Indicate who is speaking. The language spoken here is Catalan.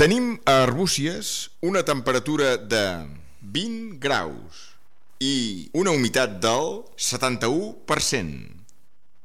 Speaker 1: Tenim a Arbúcies una temperatura de 20 graus i una humitat del 71%.